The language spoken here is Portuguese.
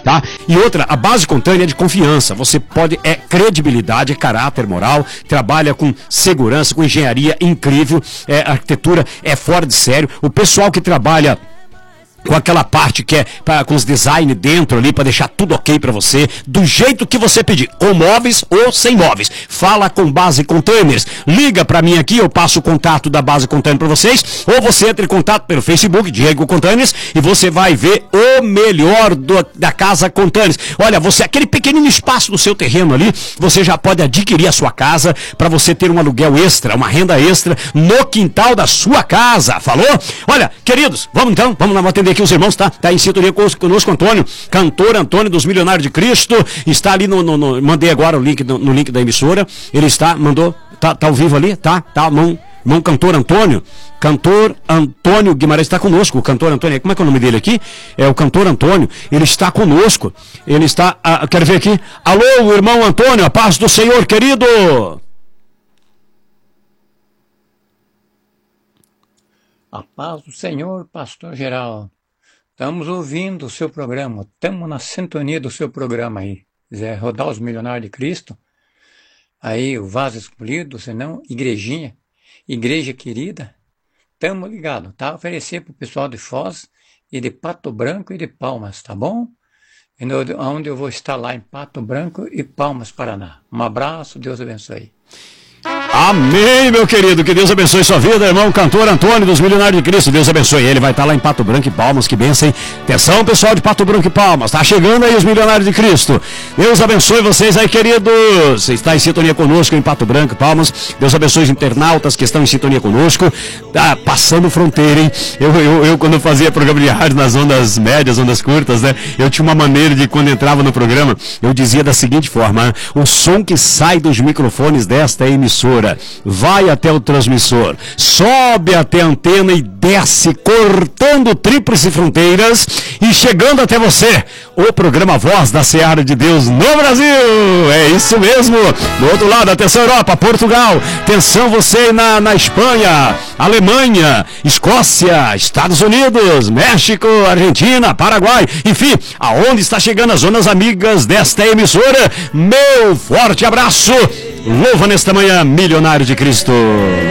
tá? E outra, a Base Contânia é de confiança, você pode, é credibilidade, é caráter moral, trabalha com segurança, com engenharia incrível, arquitetura é fora de sério, o pessoal que trabalha com aquela parte que é com os design dentro ali, para deixar tudo ok para você, do jeito que você pedir, com móveis ou sem móveis. Fala com Base Containers, liga para mim aqui, eu passo o contato da Base Containers para vocês, ou você entra em contato pelo Facebook, Diego Containers, e você vai ver o melhor da Casa Containers. Olha, você, aquele pequenino espaço do seu terreno ali, você já pode adquirir a sua casa, para você ter um aluguel extra, uma renda extra, no quintal da sua casa, falou? Olha, queridos, vamos lá, vamos atender aqui os irmãos, tá em sintonia conosco, Antônio, cantor Antônio dos Milionários de Cristo, está ali mandei agora o link no link da emissora, ele tá ao vivo ali, tá, cantor Antônio Guimarães está conosco, o cantor Antônio, como é que é o nome dele aqui? É o cantor Antônio, ele está conosco, ele está, quero ver aqui, alô, irmão Antônio, a paz do Senhor, querido. A paz do Senhor, pastor Geraldo. Estamos ouvindo o seu programa, estamos na sintonia do seu programa aí. Quiser rodar os Milionários de Cristo, aí o Vaso Escolhido, senão Igrejinha, Igreja Querida, estamos ligados, tá? Oferecer para o pessoal de Foz e de Pato Branco e de Palmas, tá bom? Onde eu vou estar lá em Pato Branco e Palmas, Paraná. Um abraço, Deus abençoe. Amém, meu querido, que Deus abençoe sua vida, irmão, cantor Antônio dos Milionários de Cristo, Deus abençoe ele, vai estar lá em Pato Branco e Palmas, que bênção, hein? Atenção, pessoal de Pato Branco e Palmas, tá chegando aí os Milionários de Cristo, Deus abençoe vocês aí, queridos, você está em sintonia conosco em Pato Branco e Palmas, Deus abençoe os internautas que estão em sintonia conosco, tá passando fronteira, hein? Eu quando fazia programa de rádio nas ondas médias, ondas curtas, né, eu tinha uma maneira de, quando entrava no programa, eu dizia da seguinte forma, o som que sai dos microfones desta emissora vai até o transmissor, sobe até a antena e desce, cortando tríplice fronteiras e chegando até você, o programa Voz da Seara de Deus no Brasil, é isso mesmo, do outro lado, atenção Europa, Portugal, atenção você na Espanha, Alemanha, Escócia, Estados Unidos, México, Argentina, Paraguai, enfim, aonde está chegando as zonas amigas desta emissora, meu forte abraço. Louva nesta manhã, Milionário de Cristo.